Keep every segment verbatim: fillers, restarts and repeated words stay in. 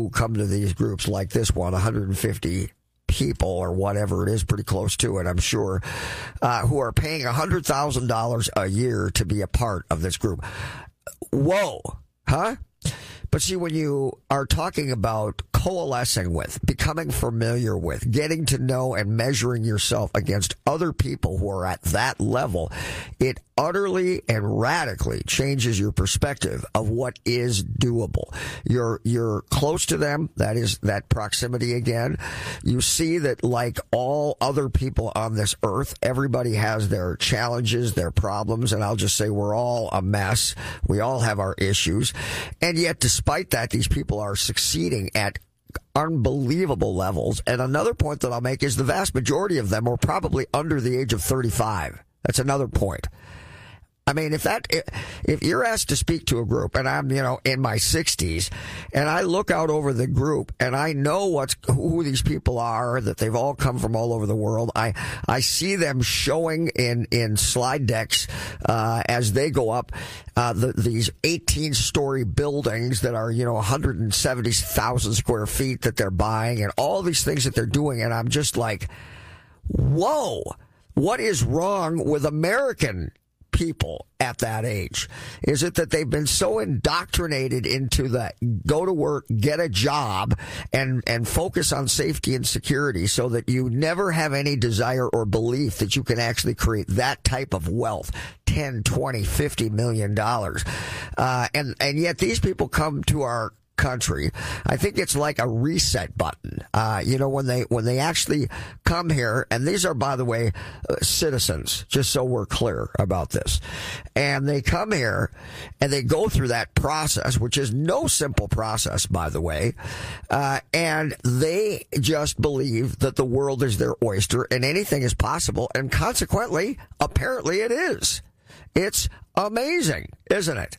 who come to these groups like this one, one hundred fifty people or whatever it is, pretty close to it, I'm sure, uh, who are paying one hundred thousand dollars a year to be a part of this group. Whoa, huh? But see, when you are talking about coalescing with, becoming familiar with, getting to know and measuring yourself against other people who are at that level, it utterly and radically changes your perspective of what is doable. You're, you're close to them. That is that proximity again. You see that like all other people on this earth, everybody has their challenges, their problems, and I'll just say we're all a mess. We all have our issues. And yet, despite that, these people are succeeding at unbelievable levels. And another point that I'll make is the vast majority of them are probably under the age of thirty-five. That's another point. I mean, if that, if you're asked to speak to a group and I'm, you know, in my sixties and I look out over the group and I know what's, who these people are, that they've all come from all over the world. I, I see them showing in, in slide decks, uh, as they go up, uh, the, these eighteen story buildings that are, you know, one hundred seventy thousand square feet that they're buying and all these things that they're doing. And I'm just like, whoa, what is wrong with American people at that age? Is it that they've been so indoctrinated into the go to work, get a job, and and focus on safety and security so that you never have any desire or belief that you can actually create that type of wealth, ten, twenty, fifty million dollars. Uh, and, and yet these people come to our country. I think it's like a reset button. Uh, you know, when they, when they actually come here, and these are, by the way, uh, citizens, just so we're clear about this. And they come here and they go through that process, which is no simple process, by the way. Uh, and they just believe that the world is their oyster and anything is possible. And consequently, apparently it is. It's amazing, isn't it?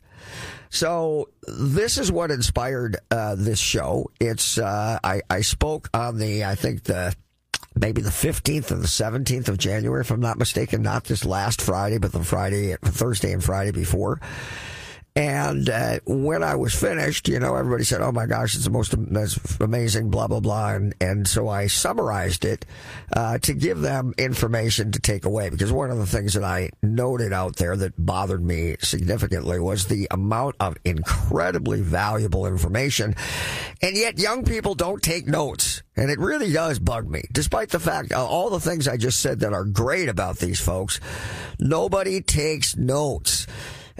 So this is what inspired uh, this show. It's uh, I, I spoke on the, I think the maybe the fifteenth and the seventeenth of January, if I'm not mistaken, not this last Friday, but the Friday, Thursday and Friday before. And uh, when I was finished, you know, everybody said, oh, my gosh, it's the most that's amazing, blah, blah, blah. And, and so I summarized it uh, to give them information to take away. Because one of the things that I noted out there that bothered me significantly was the amount of incredibly valuable information. And yet young people don't take notes. And it really does bug me. Despite the fact, uh, all the things I just said that are great about these folks, nobody takes notes.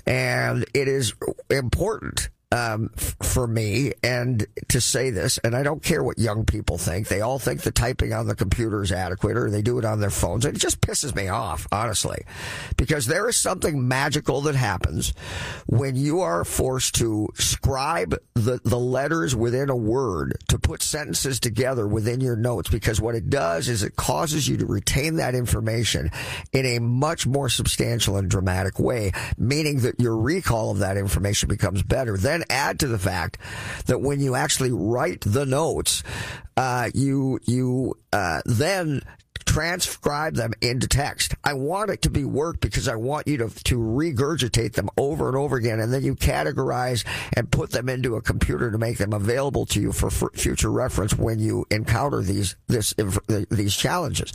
And it is important um, f- for me and to say this, and I don't care what young people think. They all think the typing on the computer is adequate, or they do it on their phones. And it just pisses me off, honestly, because there is something magical that happens when you are forced to scribe the, the letters within a word to put sentences together within your notes, because what it does is it causes you to retain that information in a much more substantial and dramatic way, meaning that your recall of that information becomes better. Then add to the fact that when you actually write the notes, uh, you, you, uh, then transcribe them into text. I want it to be work because I want you to, to regurgitate them over and over again, and then you categorize and put them into a computer to make them available to you for f- future reference when you encounter these, this, these challenges.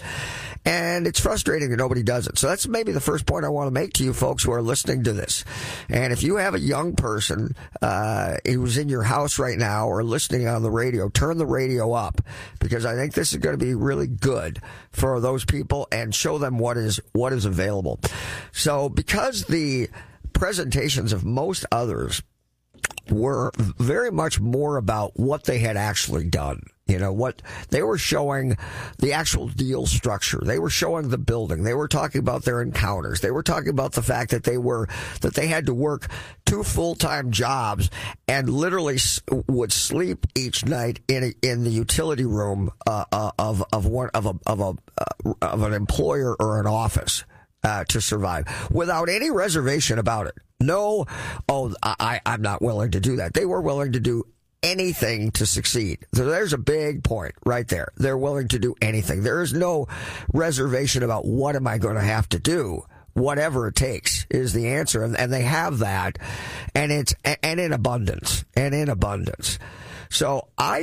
And it's frustrating that nobody does it. So that's maybe the first point I want to make to you folks who are listening to this. And if you have a young person, uh, who's in your house right now or listening on the radio, turn the radio up, because I think this is going to be really good for those people and show them what is what is available. So because the presentations of most others were very much more about what they had actually done. You know, what they were showing, the actual deal structure. They were showing the building. They were talking about their encounters. They were talking about the fact that they were, that they had to work two full-time jobs and literally would sleep each night in a, in the utility room uh, uh, of of one of a of a uh, of an employer or an office uh, to survive, without any reservation about it. No, oh, I, I'm not willing to do that. They were willing to do anything to succeed. So there's a big point right there. They're willing to do anything. There is no reservation about what am I going to have to do. Whatever it takes is the answer. And, and they have that. And it's, and in abundance. And in abundance. So I